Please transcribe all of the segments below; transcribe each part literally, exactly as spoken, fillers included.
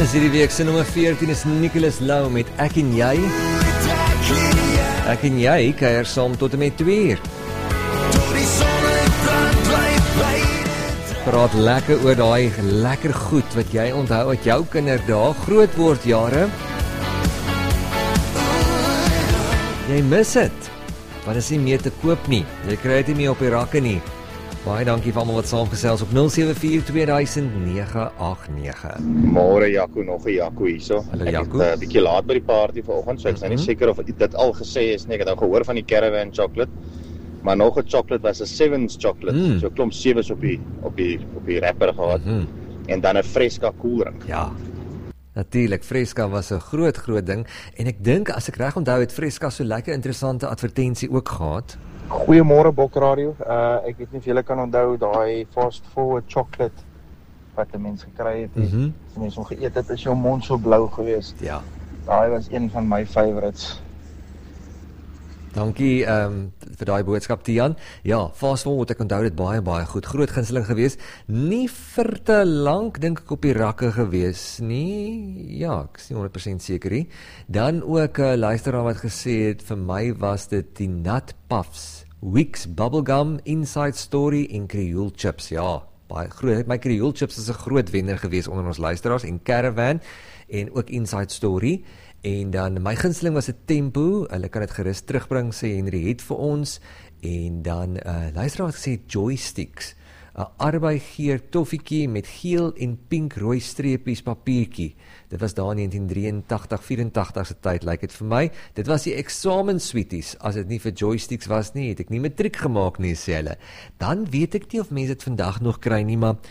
Dis hierdie week se nommer veertien is Nicholas Lou met Ek en Jy. Ek en Jy kuier saam tot en met twee uur. Praat lekker oor daai lekker goed wat jy onthou uit jou kinderdae, grootwordjare. Jy mis dit. Want is nie meer te koop nie. Jy kry dit nie meer op die rakke nie. Baie dankie vir almal wat saamgesels op nul sewe vier twee nege agt nege. Môre Jaco, nog 'n Jaco hierso. Hallo Ek Jaco. het 'n uh, bietjie laat by die party vanoggend, so ek is nou nie seker of dit al gesê is nie. Ek het nou gehoor van die Caravan chocolate. Maar nog 'n chocolate was 'n Sevens chocolate. Mm. So 'n klomp sewens op die op die op die wrapper gehad. Mm-hmm. En dan 'n Fresca koeldrink. Ja. Natuurlik, Fresca was 'n groot groot ding en ek dink as ek reg onthou het Fresca so lekker interessante advertensie ook gehad. Goeiemôre Bokradio. Uh ek weet nie of julle kan onthou daai fast forward chocolate wat 'n mens gekry het. Mhm. Mm As mens hom geëet het, is jou mond so blou geweest. Ja. Daai was een van my favorites. Dankie ehm um, vir daai boodskap Tian. Ja, fast forward ek onthou dit baie baie goed. Groot gunsteling gewees. Nie vir te lank dink ek op die rakke gewees nie. Ja, ek is nie honderd persent seker nie. Dan ook 'n uh, luisteraar wat gesê het vir my was dit die Nut Puffs, Wix Bubblegum, Inside Story en Creole Chips. Ja, baie groot. My Creole Chips is 'n groot wenner gewees onder ons luisteraars en Caravan en ook Inside Story. En dan my gunsteling was 'n Tempo. Hulle kan dit gerus terugbring sê Henry het vir ons. En dan 'n uh, luisteraar wat gesê joysticks. 'n Arbeigeer toffietjie met geel en pink rooi streepies papiertjie. Dit was daar in negentien drieëntagtig vyfentagtig se tyd lyk like dit vir my. Dit was die eksamensweeties. As dit nie vir joysticks was nie, het ek nie matriek gemaak nie, sê hulle. Dan weet ek nie of mense dit vandag nog kry nie, maar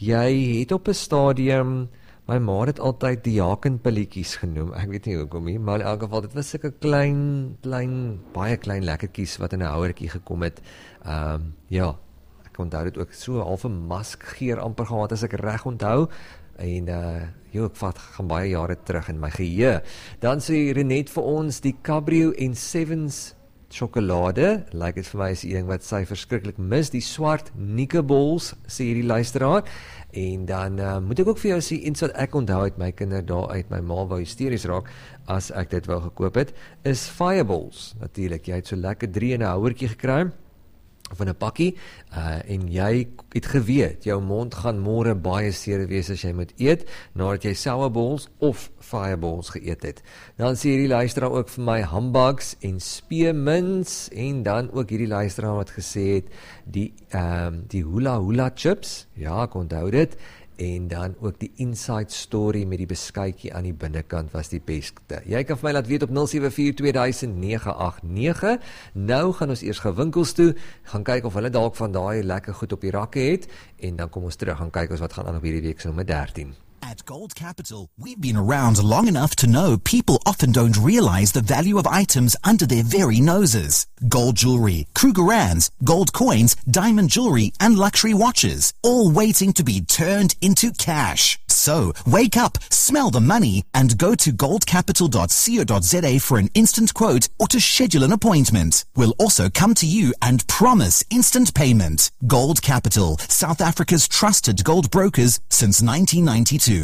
jy het op 'n stadium. My ma het altyd die jakenpilletjies genoem. Ek weet nie hoekom nie, maar in elk geval dit was sulke klein klein baie klein lekkertjies wat in 'n houertjie gekom het. Ehm um, ja, ek onthou dit ook so half 'n maskgeur amper gehad as ek reg onthou. En uh jo, ek vat gaan baie jare terug in my geheue. Dan sê Renet vir ons die Cabrio en Sevens sjokolade, lyk like dit vir my is die ding wat sy verskriklik mis, die swart Nikkeballs, sê hierdie luisteraar. En dan uh, moet ek ook vir jou sê, iets wat ek onthou uit my kinderdae uit, my ma wou hysteries raak, as ek dit wou gekoop het, is Fireballs, natuurlik, jy het so lekker drie in 'n houertjie gekry, van 'n pakkie, uh, en jy het geweet, jou mond gaan môre baie seer wees as jy moet eet, nadat jy Sourballs of Fireballs geëet het. Dan sê hierdie luisteraar ook vir my hambugs en speemins, en dan ook hierdie luisteraar wat gesê het, die, um, die hula hula chips, ja, ek onthou dit, en dan ook die Inside Story met die beskuitjie aan die binnekant was die beste. Jy kan vir my laat weet op nul sewe vier twee nege agt nege. Nou gaan ons eers gaan winkels toe, gaan kyk of hulle dalk van daai lekker goed op die rakke het, en dan kom ons terug, gaan kyk ons wat gaan aan op hierdie week se nommer dertien. At Gold Capital, we've been around long enough to know people often don't realize the value of items under their very noses. Gold jewelry, Krugerrands, gold coins, diamond jewelry, and luxury watches, all waiting to be turned into cash. So, wake up, smell the money, and go to gold capital dot co dot za for an instant quote or to schedule an appointment. We'll also come to you and promise instant payment. Gold Capital, South Africa's trusted gold brokers since nineteen ninety-two.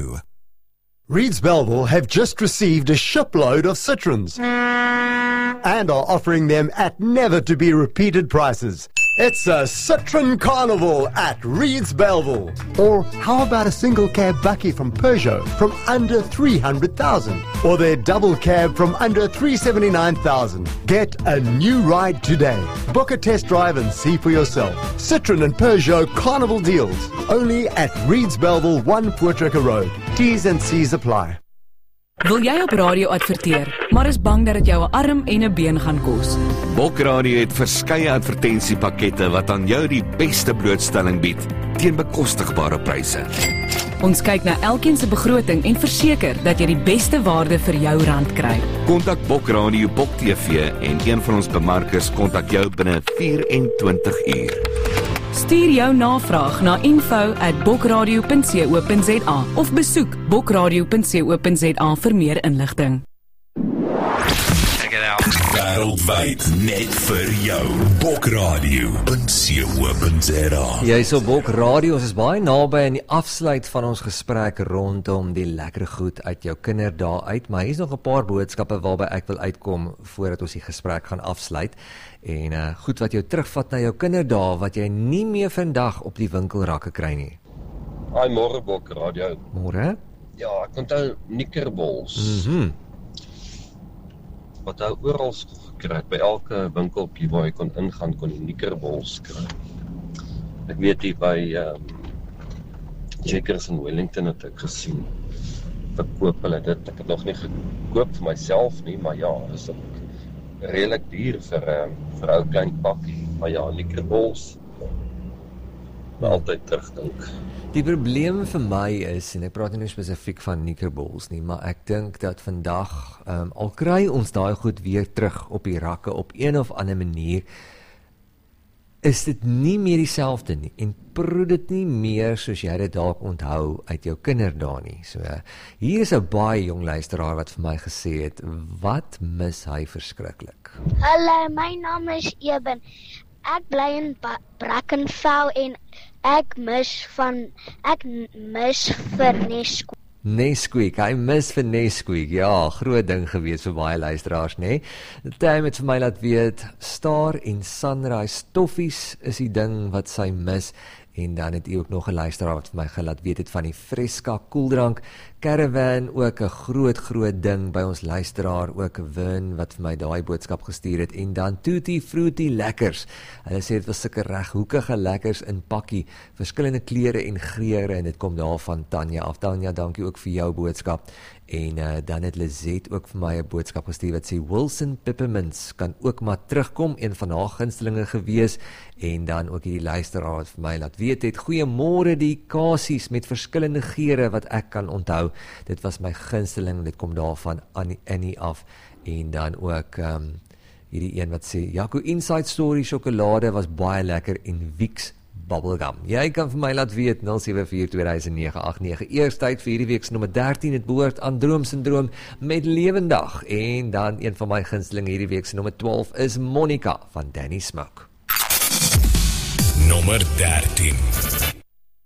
Reeds Bellville have just received a shipload of Citroens and are offering them at never-to-be-repeated prices. It's a Citroen Carnival at Reeds Bellville. Or how about a single cab Bucky from Peugeot from under three hundred thousand? Or their double cab from under three hundred seventy-nine thousand? Get a new ride today. Book a test drive and see for yourself. Citroen and Peugeot Carnival deals. Only at Reeds Bellville, one Voortrekker Road. T's and C's apply. Wil jy op radio adverteer, maar is bang dat dit jou 'n arm en 'n been gaan kos? Bokradio het verskeie advertensiepakkette wat aan jou die beste blootstelling bied teen bekostigbare pryse. Ons kyk na elkeen se begroting en verseker dat jy die beste waarde vir jou rand kry. Kontak Bokradio Bok T V en een van ons bemarkers kontak jou binne vyf en twintig uur. Stuur jou navraag na info at bokradio punt co punt za of besoek bokradio punt co punt za vir meer inligting. Ek het Wêreldwyd net vir jou. Bokradio punt co punt za. Jy is op Bok Radio, ons is baie naby aan die afsluit van ons gesprek rondom die lekker goed uit jou kinderdae uit, maar hier is nog 'n paar boodskappe waarby ek wil uitkom voordat ons die gesprek gaan afsluit. En uh, goed wat jou terugvat na jou kinderdae wat jy nie meer vandag op die winkelrakke kry nie. Hi, môre Bok Radio. Môre? Ja, ek onthou Knikkerbols. Mhm. Mm wat hy oral gekry het, by elke winkeltjie waar jy kon ingaan, kon jy Knikkerbols kry. Ek weet hier by um, Checkers in Wellington het ek gesien, verkoop hulle dit, ek het nog nie gekoop vir myself nie, maar ja, is ook redelijk duur vir, um, vir ou klein pakkie, maar ja, Knikkerbols, altyd terugdink. Die probleem vir my is, en ek praat nie spesifiek van Knikkerbols nie, maar ek dink dat vandag, um, al kry ons daai goed weer terug op die rakke op een of ander manier, is dit nie meer dieselfde nie, en proe dit nie meer soos jy dit dalk onthou uit jou kinderdae nie. So, hier is 'n baie jong luisteraar wat vir my gesê het, wat mis hy verskriklik? Hallo, my naam is Eben. Ek bly in Brackenfell en ek mis van, ek mis vir Nesquik. Nesquik, hy mis vir Nesquik, ja, groot ding gewees vir baie luisteraars, nê? Tim het vir my laat weet, Star en Sunrise Toffies is die ding wat sy mis, en dan het hy ook nog 'n luisteraar wat vir my gelaat weet het van die Fresca koeldrank, Caravan ook 'n groot groot ding by ons luisteraar, ook Win wat vir my daai boodskap gestuur het, en dan Tutti Frutti lekkers. Hulle sê dit was sulke reghoekige lekkers in pakkie, verskillende kleure en geure, en dit kom daarvan Tanya af. Tanya, dankie ook vir jou boodskap. En uh, dan het Lizet ook vir my 'n boodskap gestuur wat sê Wilson Peppermints kan ook maar terugkom, een van haar gunstelinge gewees, en dan ook hierdie luisteraar wat vir my laat weet het, goeiemôre, die kasies met verskillende geure wat ek kan onthou, dit was my gunsteling, dit kom daarvan Annie, Annie af, en dan ook um, hierdie een wat sê, Jaco Inside Story sjokolade was baie lekker, en Wieks bubblegum. Jy kan vir my laat weet, nul sewe vier twee nege agt nege. Eers tyd vir hierdie week se nommer dertien, het behoort aan Droomsyndroom met Lewendag. En dan een van my gunstelinge hierdie week se nommer twaalf is Monica van Danny Smoke. Nommer dertien.